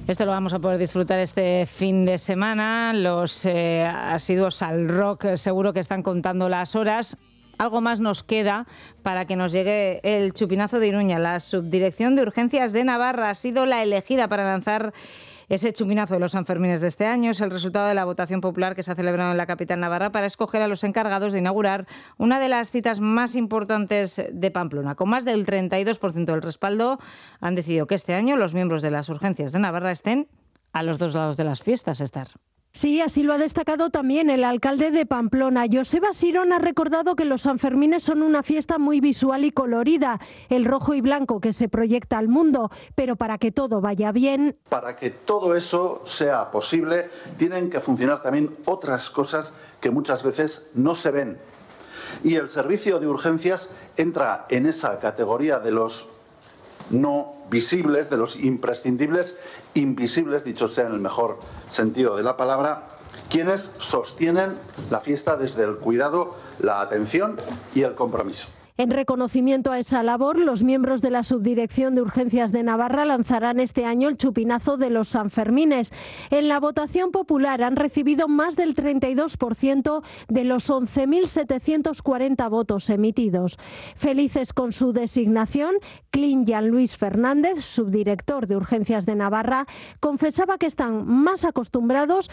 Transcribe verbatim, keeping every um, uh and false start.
Esto lo vamos a poder disfrutar este fin de semana. Los eh, asiduos al rock seguro que están contando las horas. Algo más nos queda para que nos llegue el chupinazo de Iruña. La Subdirección de Urgencias de Navarra ha sido la elegida para lanzar ese chupinazo de los Sanfermines de este año. Es el resultado de la votación popular que se ha celebrado en la capital navarra para escoger a los encargados de inaugurar una de las citas más importantes de Pamplona. Con más del treinta y dos por ciento del respaldo, han decidido que este año los miembros de las Urgencias de Navarra estén a los dos lados de las fiestas, Esther. Sí, así lo ha destacado también el alcalde de Pamplona. Joseba Sirón ha recordado que los Sanfermines son una fiesta muy visual y colorida, el rojo y blanco que se proyecta al mundo, pero para que todo vaya bien... Para que todo eso sea posible, tienen que funcionar también otras cosas que muchas veces no se ven. Y el servicio de urgencias entra en esa categoría de los no visibles, de los imprescindibles, invisibles, dicho sea en el mejor sentido de la palabra, quienes sostienen la fiesta desde el cuidado, la atención y el compromiso. En reconocimiento a esa labor, los miembros de la Subdirección de Urgencias de Navarra lanzarán este año el chupinazo de los Sanfermines. En la votación popular han recibido más del treinta y dos por ciento de los once mil setecientos cuarenta votos emitidos. Felices con su designación, Clin Jean Luis Fernández, subdirector de Urgencias de Navarra, confesaba que están más acostumbrados